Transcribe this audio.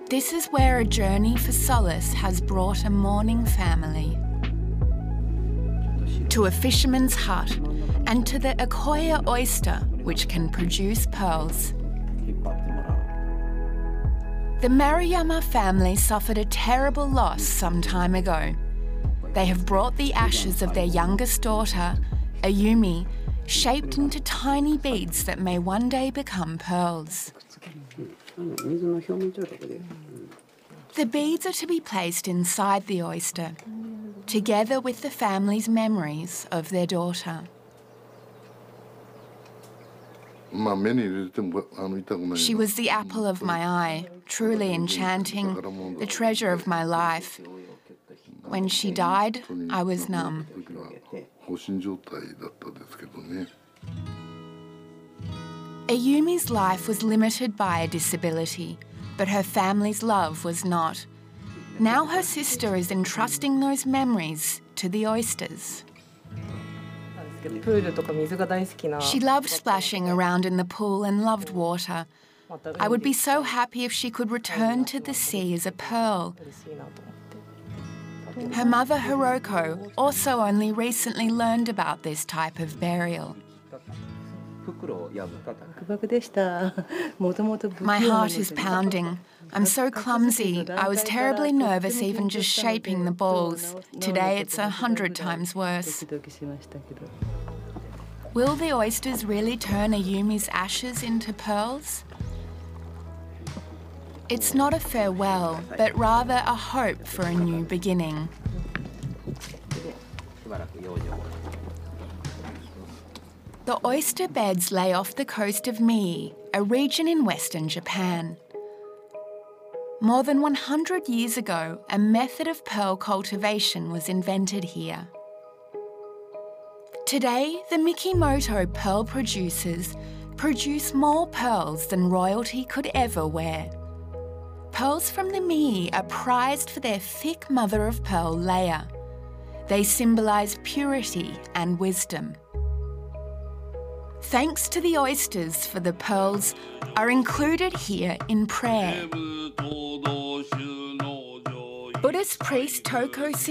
This is where a journey for solace has brought a mourning family. To a fisherman's hut and to the Akoya oyster, which can produce pearls. The Maruyama family suffered a terrible loss some time ago. They have brought the ashes of their youngest daughter, Ayumi, shaped into tiny beads that may one day become pearls. The beads are to be placed inside the oyster, together with the family's memories of their daughter. She was the apple of my eye, truly enchanting, the treasure of my life. When she died, I was numb. Ayumi's life was limited by a disability, but her family's love was not. Now her sister is entrusting those memories to the oysters. She loved splashing around in the pool and loved water. I would be so happy if she could return to the sea as a pearl. Her mother, Hiroko, also only recently learned about this type of burial. My heart is pounding. I'm so clumsy. I was terribly nervous even just shaping the balls. Today it's 100 times worse. Will the oysters really turn Ayumi's ashes into pearls? It's not a farewell, but rather a hope for a new beginning. The oyster beds lay off the coast of Mie, a region in western Japan. More than 100 years ago, a method of pearl cultivation was invented here. Today, the Mikimoto pearl producers produce more pearls than royalty could ever wear. Pearls from the Mie are prized for their thick mother-of-pearl layer. They symbolise purity and wisdom. Thanks to the oysters for the pearls are included here in prayer. Buddhist priest Toko